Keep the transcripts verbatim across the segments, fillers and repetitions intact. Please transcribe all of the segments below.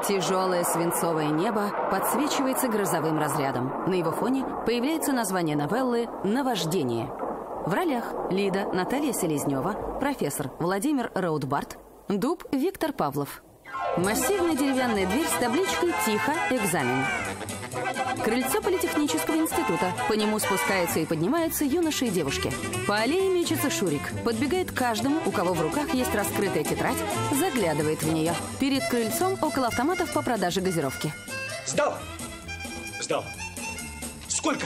Тяжелое свинцовое небо подсвечивается грозовым разрядом. На его фоне появляется название новеллы «Наваждение». В ролях Лида Наталья Селезнева, профессор Владимир Роудбарт, Дуб Виктор Павлов. Массивная деревянная дверь с табличкой «Тихо, экзамен». Крыльцо политехнического института. По нему спускаются и поднимаются юноши и девушки. По аллее мечется Шурик. Подбегает к каждому, у кого в руках есть раскрытая тетрадь, заглядывает в нее. Перед крыльцом около автоматов по продаже газировки. Сдал? Сдал. Сколько?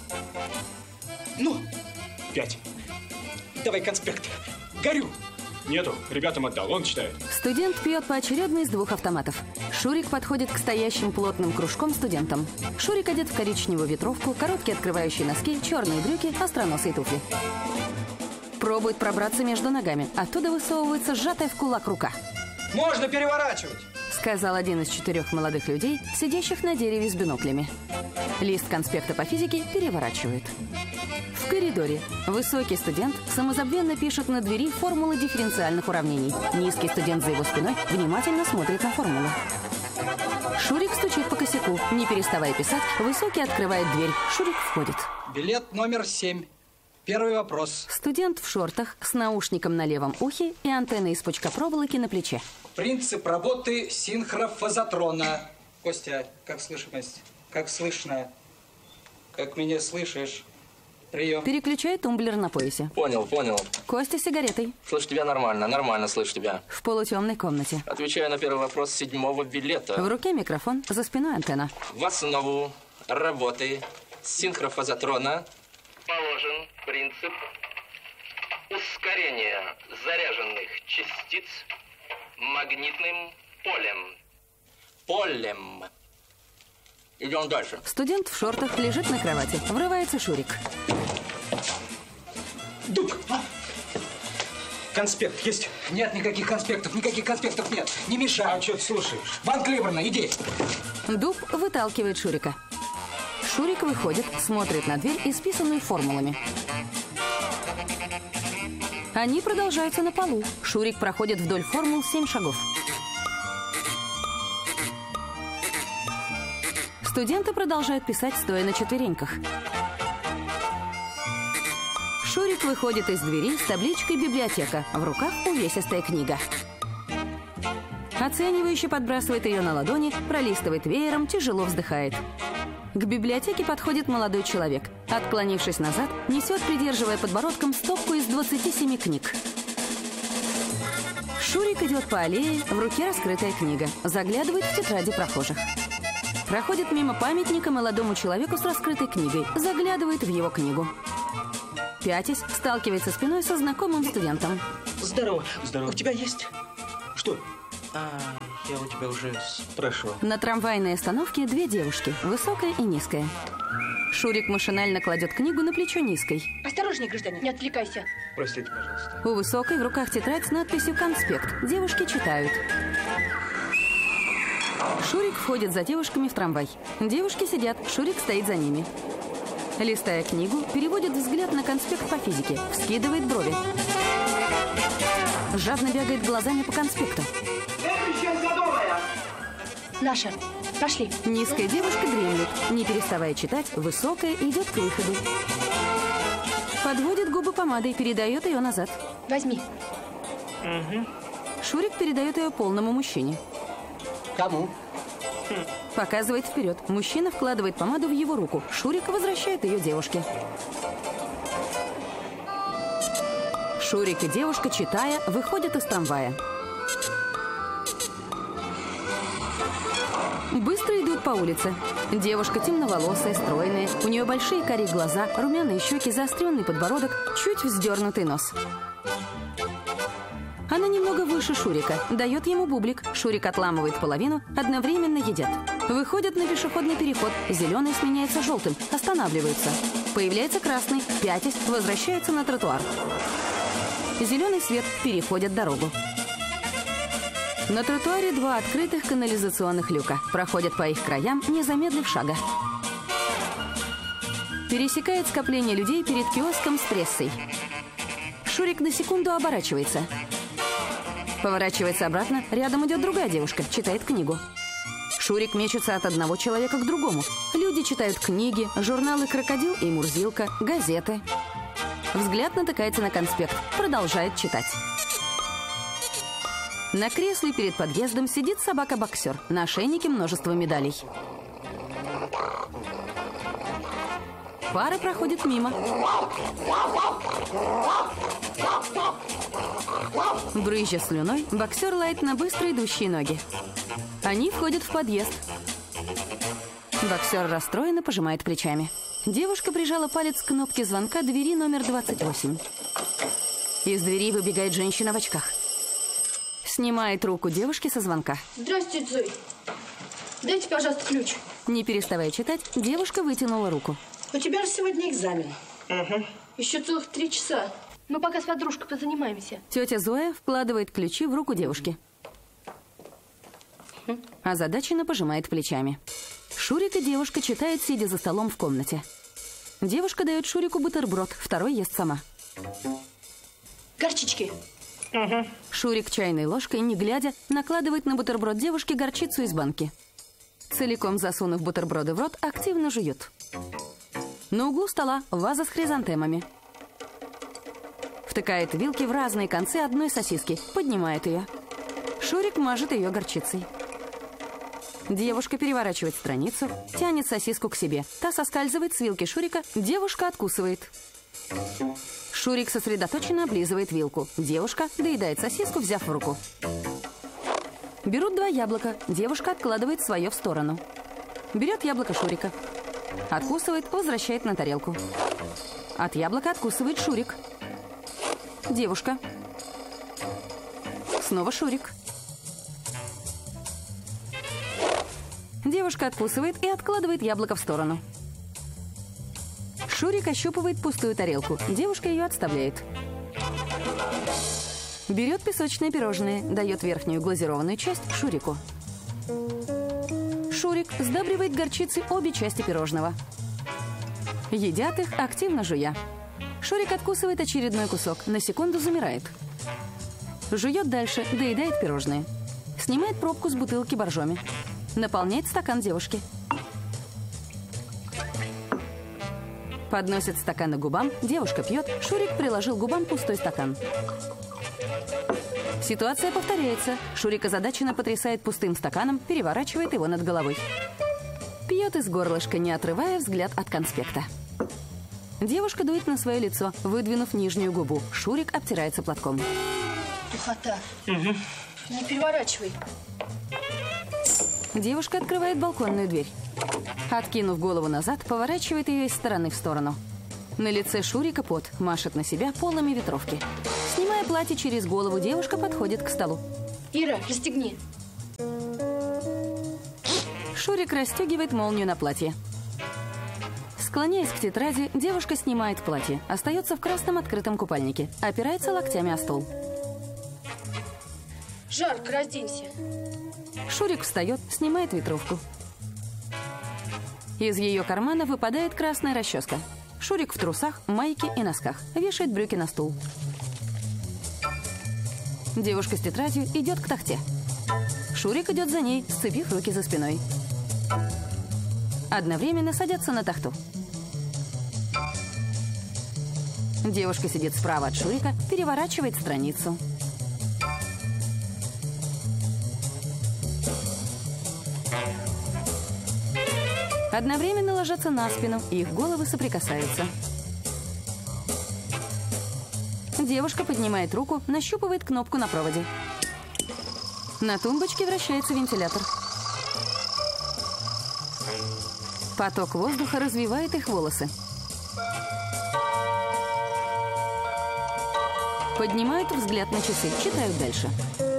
Ну, пять. Давай конспект. Горю. Нету, ребятам отдал, он читает. Студент пьет поочередно из двух автоматов. Шурик подходит к стоящим плотным кружком студентам. Шурик одет в коричневую ветровку, короткие открывающие носки, черные брюки, остроносые туфли. Пробует пробраться между ногами. Оттуда высовывается сжатая в кулак рука. Можно переворачивать, сказал один из четырех молодых людей, сидящих на дереве с биноклями. Лист конспекта по физике переворачивает. В коридоре высокий студент самозабвенно пишет на двери формулы дифференциальных уравнений. Низкий студент за его спиной внимательно смотрит на формулы. Шурик стучит по косяку. Не переставая писать, высокий открывает дверь. Шурик входит. Билет номер семь. Первый вопрос. Студент в шортах с наушником на левом ухе и антенной из пучкопроволоки на плече. Принцип работы синхрофазотрона. Костя, как слышимость? Как слышно? Как меня слышишь? Прием. Переключает тумблер на поясе. Понял, понял. Костя с сигаретой. Слышу тебя нормально, нормально слышу тебя. В полутемной комнате. Отвечаю на первый вопрос седьмого билета. В руке микрофон, за спиной антенна. В основу работы синхрофазотрона положен принцип ускорения заряженных частиц магнитным полем. Полем. Идем дальше. Студент в шортах лежит на кровати. Врывается Шурик. Дуб! А? Конспект есть? Нет никаких конспектов, никаких конспектов нет. Не мешай. А что ты слушаешь? Ван Клиберна, иди. Дуб выталкивает Шурика. Шурик выходит, смотрит на дверь, исписанную формулами. Они продолжаются на полу. Шурик проходит вдоль формул семь шагов. Студенты продолжают писать, стоя на четвереньках. Шурик выходит из двери с табличкой «Библиотека». В руках увесистая книга. Оценивающе подбрасывает ее на ладони, пролистывает веером, тяжело вздыхает. К библиотеке подходит молодой человек. Отклонившись назад, несет, придерживая подбородком, стопку из двадцати семи книг. Шурик идет по аллее, в руке раскрытая книга. Заглядывает в тетради прохожих. Проходит мимо памятника молодому человеку с раскрытой книгой. Заглядывает в его книгу. Пятясь, сталкивается спиной со знакомым студентом. Здорово. Здорово. У тебя есть? Что? А, я у тебя уже спрашивал. На трамвайной остановке две девушки, высокая и низкая. Шурик машинально кладет книгу на плечо низкой. Осторожней, гражданин, не отвлекайся. Простите, пожалуйста. У высокой в руках тетрадь с надписью «Конспект». Девушки читают. Шурик входит за девушками в трамвай. Девушки сидят, Шурик стоит за ними. Листая книгу, переводит взгляд на конспект по физике, вскидывает брови. Жадно бегает глазами по конспекту. Наша. Пошли. Низкая девушка дремлет. Не переставая читать, высокая идет к выходу. Подводит губы помадой, передает ее назад. Возьми. Угу. Шурик передает ее полному мужчине. Кому? Показывает вперед. Мужчина вкладывает помаду в его руку. Шурик возвращает ее девушке. Шурик и девушка, читая, выходят из трамвая. Быстро идут по улице. Девушка темноволосая, стройная. У нее большие карие глаза, румяные щеки, заостренный подбородок, чуть вздернутый нос. Она немного выше Шурика. Дает ему бублик. Шурик отламывает половину, одновременно едят. Выходят на пешеходный переход. Зеленый сменяется желтым. Останавливаются. Появляется красный. Пятясь, возвращается на тротуар. Зеленый свет. Переходят дорогу. На тротуаре два открытых канализационных люка. Проходят по их краям, не замедлив шага. Пересекает скопление людей перед киоском с прессой. Шурик на секунду оборачивается. Поворачивается обратно. Рядом идет другая девушка, читает книгу. Шурик мечется от одного человека к другому. Люди читают книги, журналы «Крокодил» и «Мурзилка», газеты. Взгляд натыкается на конспект. Продолжает читать. На кресле перед подъездом сидит собака-боксер. На ошейнике множество медалей. Пара проходит мимо. Брызжа слюной, боксер лает на быстро идущие ноги. Они входят в подъезд. Боксер расстроенно пожимает плечами. Девушка прижала палец к кнопке звонка двери номер двадцать восемь. Из двери выбегает женщина в очках. Снимает руку девушки со звонка. Здравствуйте, Зой. Дайте, пожалуйста, ключ. Не переставая читать, девушка вытянула руку. У тебя же сегодня экзамен. Угу. Еще целых три часа. Мы пока с подружкой позанимаемся. Тетя Зоя вкладывает ключи в руку девушки. Озадаченно пожимает плечами. Шурик и девушка читают, сидя за столом в комнате. Девушка дает Шурику бутерброд, второй ест сама. Горчички. Угу. Шурик чайной ложкой, не глядя, накладывает на бутерброд девушки горчицу из банки. Целиком засунув бутерброды в рот, активно жует. На углу стола ваза с хризантемами. Втыкает вилки в разные концы одной сосиски, поднимает ее. Шурик мажет ее горчицей. Девушка переворачивает страницу, тянет сосиску к себе. Та соскальзывает с вилки Шурика, девушка откусывает. Шурик сосредоточенно облизывает вилку. Девушка доедает сосиску, взяв в руку. Берут два яблока. Девушка откладывает свое в сторону. Берет яблоко Шурика. Откусывает, возвращает на тарелку. От яблока откусывает Шурик. Девушка. Снова Шурик. Девушка откусывает и откладывает яблоко в сторону. Шурик ощупывает пустую тарелку. Девушка ее отставляет. Берет песочные пирожные, дает верхнюю глазированную часть Шурику. Шурик сдабривает горчицей обе части пирожного. Едят их, активно жуя. Шурик откусывает очередной кусок, на секунду замирает. Жует дальше, доедает пирожные. Снимает пробку с бутылки боржоми. Наполняет стакан девушки. Подносит стакан к губам, девушка пьет, Шурик приложил к губам пустой стакан. Ситуация повторяется. Шурик озадаченно потрясает пустым стаканом, переворачивает его над головой. Пьет из горлышка, не отрывая взгляд от конспекта. Девушка дует на свое лицо, выдвинув нижнюю губу. Шурик обтирается платком. Духота. Угу. Не переворачивай. Девушка открывает балконную дверь. Откинув голову назад, поворачивает ее из стороны в сторону. На лице Шурика пот, машет на себя полами ветровки. Снимая платье через голову, девушка подходит к столу. Ира, расстегни. Шурик расстегивает молнию на платье. Склоняясь к тетради, девушка снимает платье. Остается в красном открытом купальнике. Опирается локтями о стол. Жарко, разденься. Шурик встает, снимает ветровку. Из ее кармана выпадает красная расческа. Шурик в трусах, майке и носках. Вешает брюки на стул. Девушка с тетрадью идет к тахте. Шурик идет за ней, сцепив руки за спиной. Одновременно садятся на тахту. Девушка сидит справа от Шурика, переворачивает страницу. Одновременно ложатся на спину, и их головы соприкасаются. Девушка поднимает руку, нащупывает кнопку на проводе. На тумбочке вращается вентилятор. Поток воздуха развивает их волосы. Поднимают взгляд на часы, читают дальше.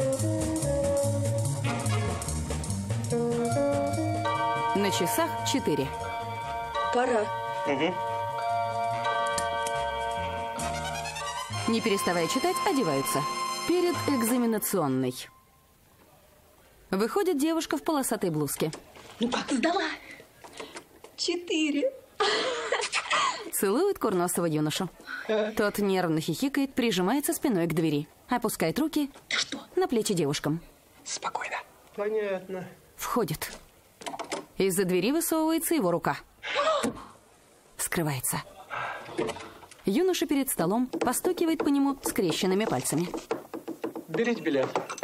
На часах четыре. Пора. Угу. Не переставая читать, одеваются. Перед экзаменационной. Выходит девушка в полосатой блузке. Ну как сдала? Четыре. Целует курносого юношу. Тот нервно хихикает, прижимается спиной к двери. Опускает руки Ты что? на плечи девушкам. Спокойно. Понятно. Входит. Из-за двери высовывается его рука. Скрывается. Юноша перед столом постукивает по нему скрещенными пальцами. Берите билет.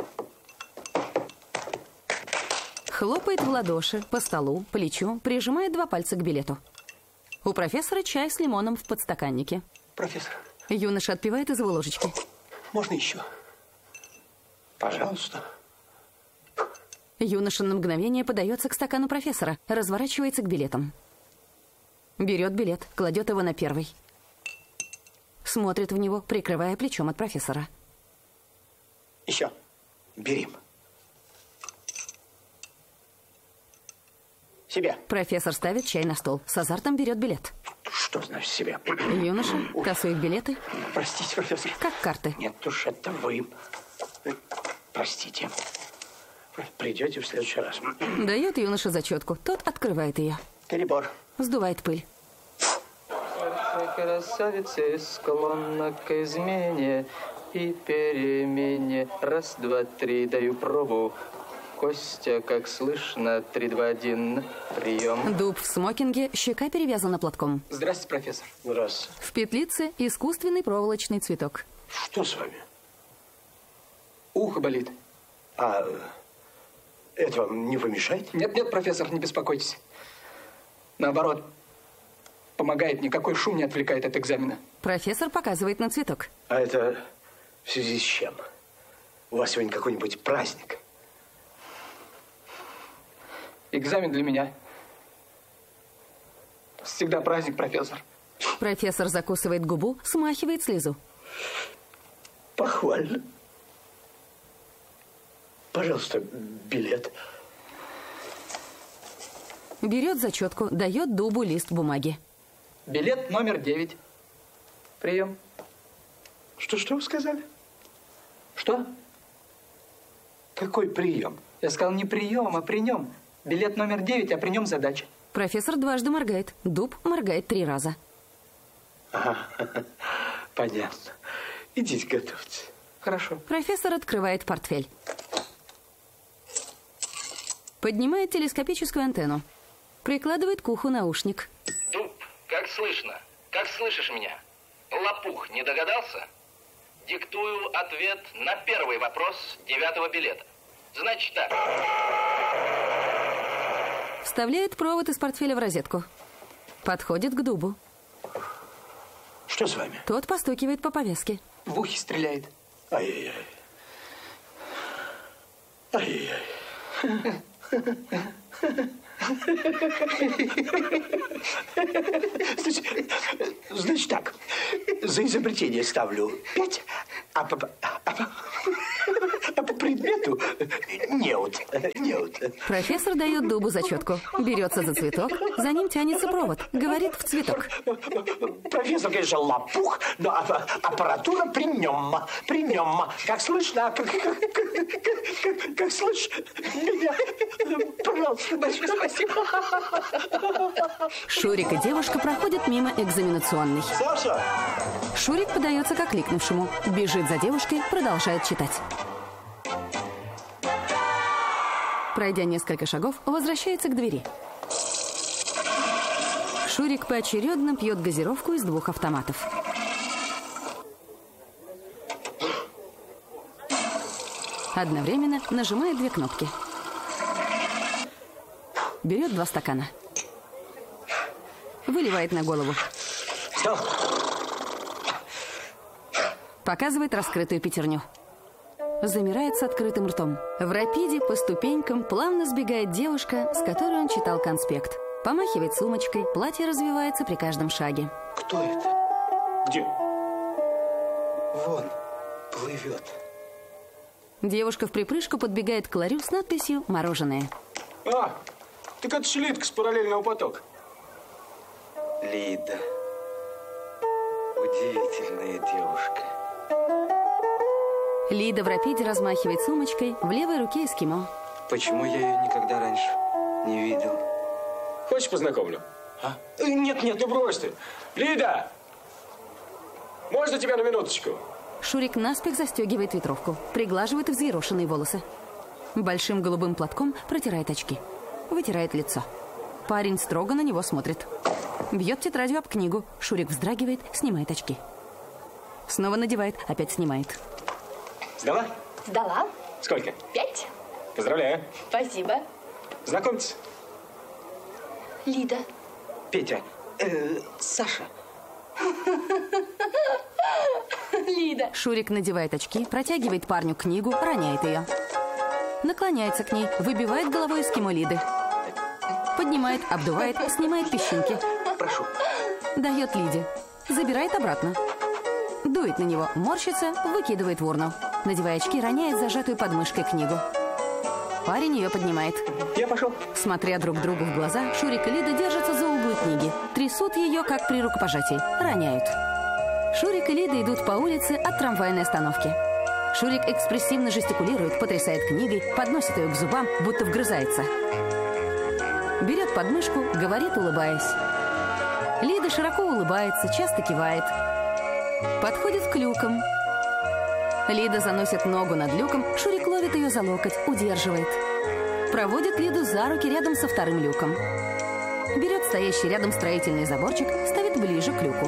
Хлопает в ладоши, по столу, плечу, прижимает два пальца к билету. У профессора чай с лимоном в подстаканнике. Профессор, Юноша отпивает из его ложечки. можно еще? Пожалуйста. Юноша на мгновение подается к стакану профессора, разворачивается к билетам. Берет билет, кладет его на первый. Смотрит в него, прикрывая плечом от профессора. Еще. Берем. Себе. Профессор ставит чай на стол, с азартом берет билет. Что значит себе? Юноша тасует билеты, Простите, профессор. как карты. Нет уж, это вы. Простите. Придете в следующий раз. Дает юноше зачетку, тот открывает ее. Перебор. Сдувает пыль. Красавица склонна к измене и перемене. Раз, два, три, даю пробу. Костя, как слышно, три, два, один, прием. Дуб в смокинге, щека перевязана платком. Здравствуйте, профессор. Раз. В петлице искусственный проволочный цветок. Что с вами? Ухо болит. А это вам не помешает? Нет, нет, профессор, не беспокойтесь. Наоборот, помогает, никакой шум не отвлекает от экзамена. Профессор показывает на цветок. А это в связи с чем? У вас сегодня какой-нибудь праздник? Экзамен для меня всегда праздник, профессор. Профессор закусывает губу, смахивает слезу. Похвально. Пожалуйста, билет. Берет зачетку, дает Дубу лист бумаги. Билет номер девять. Прием. Что, что вы сказали? Что? Какой прием? Я сказал не прием, а при нем. Билет номер девять, а при нем задача. Профессор дважды моргает. Дуб моргает три раза. Ага, понятно. Идите готовьте. Хорошо. Профессор открывает портфель. Поднимает телескопическую антенну. Прикладывает к уху наушник. Дуб, как слышно? Как слышишь меня? Лопух, не догадался? Диктую ответ на первый вопрос девятого билета. Значит так. Вставляет провод из портфеля в розетку. Подходит к Дубу. Что с вами? Тот постукивает по повязке. В ухе стреляет. Ай-яй-яй. Ай-яй-яй. Значит, значит так, за изобретение ставлю пять, а по, а по, а по предмету неуд, неуд. Профессор дает Дубу зачетку. Берется за цветок, за ним тянется провод. Говорит в цветок. Профессор, конечно, лопух, но аппаратура при нем, при нем. Как слышно, как, как, как, как, как слышно меня. Пожалуйста, большое спасибо. Шурик и девушка проходят мимо экзаменационной. Саша! Шурик подается к окликнувшему. Бежит за девушкой, продолжает читать. Пройдя несколько шагов, возвращается к двери. Шурик поочередно пьет газировку из двух автоматов. Одновременно нажимает две кнопки. Берет два стакана. Выливает на голову. Что? Показывает раскрытую пятерню. Замирает с открытым ртом. В рапиде по ступенькам плавно сбегает девушка, с которой он читал конспект. Помахивает сумочкой, платье развивается при каждом шаге. Кто это? Где? Вон, плывет. Девушка в припрыжку подбегает к ларю с надписью «Мороженое». А, так это же Лидка с параллельного потока. Лида. Удивительная девушка. Лида в рапиде размахивает сумочкой, в левой руке эскимо. Почему я ее никогда раньше не видел? Хочешь, познакомлю? А? Нет, нет, ну брось ты. Лида! Можно тебя на минуточку? Шурик наспех застегивает ветровку, приглаживает взъерошенные волосы. Большим голубым платком протирает очки. Вытирает лицо. Парень строго на него смотрит. Бьет тетрадью об книгу. Шурик вздрагивает, снимает очки. Снова надевает, опять снимает. Сдала? Сдала. Сколько? Пять. Поздравляю. Спасибо. Знакомьтесь. Лида. Петя, э, Саша. Лида. Шурик надевает очки, протягивает парню книгу, роняет ее. Наклоняется к ней, выбивает головой эскимо Лиды. Поднимает, обдувает, снимает песчинки. Прошу. Дает Лиде. Забирает обратно. Дует на него, морщится, выкидывает в урну. Надевая очки, роняет зажатую под мышкой книгу. Парень ее поднимает. Я пошел. Смотря друг другу в глаза, Шурик и Лида держатся за углы книги. Трясут ее, как при рукопожатии. Роняют. Шурик и Лида идут по улице от трамвайной остановки. Шурик экспрессивно жестикулирует, потрясает книгой, подносит ее к зубам, будто вгрызается. Берет подмышку, говорит, улыбаясь. Лида широко улыбается, часто кивает. Подходит к люкам. Лида заносит ногу над люком, Шурик ловит ее за локоть, удерживает. Проводит Лиду за руки рядом со вторым люком. Берет стоящий рядом строительный заборчик, ставит ближе к люку.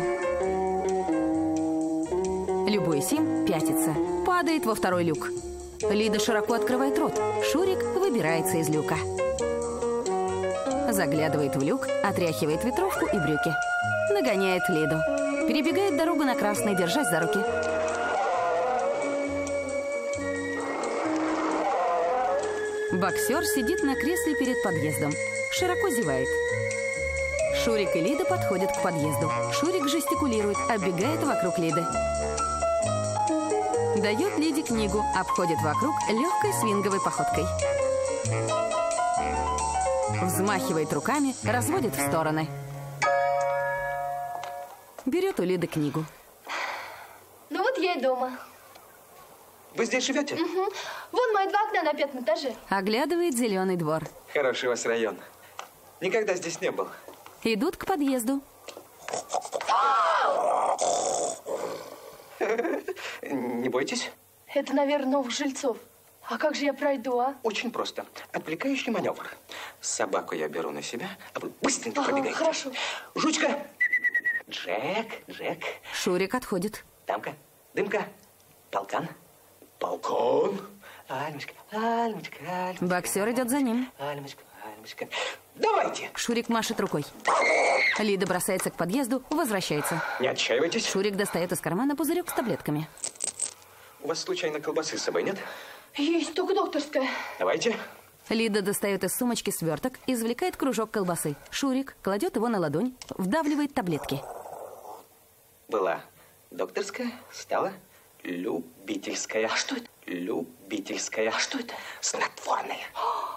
Любуясь им, пятится, падает во второй люк. Лида широко открывает рот, Шурик выбирается из люка. Заглядывает в люк, отряхивает ветровку и брюки. Нагоняет Лиду. Перебегает дорогу на красный, держась за руки. Боксер сидит на кресле перед подъездом. Широко зевает. Шурик и Лида подходят к подъезду. Шурик жестикулирует, оббегает вокруг Лиды. Дает Лиде книгу, обходит вокруг легкой свинговой походкой. Взмахивает руками, разводит в стороны. Берет у Лиды книгу. Ну вот я и дома. Вы здесь живете? Угу. Вон мои два окна на пятом этаже. Оглядывает зеленый двор. Хороший у вас район. Никогда здесь не был. Идут к подъезду. Не бойтесь? Это, наверное, новых жильцов. А как же я пройду, а? Очень просто. Отвлекающий маневр. Собаку я беру на себя, а вы быстренько Ага, пробегаете. хорошо. Жучка! Джек, Джек. Шурик отходит. Тамка, дымка, полкан, полкон. Альмочка, Альмочка, Альмочка. Боксер идет за ним. Альмочка, Альмочка. Давайте! Шурик машет рукой. Лида бросается к подъезду, возвращается. Не отчаивайтесь. Шурик достает из кармана пузырек с таблетками. У вас случайно колбасы с собой нет? Есть, только докторская. Давайте. Лида достает из сумочки сверток, извлекает кружок колбасы. Шурик кладет его на ладонь, вдавливает таблетки. Была докторская, стала любительская. А что это? Любительская. А что это? Снотворная.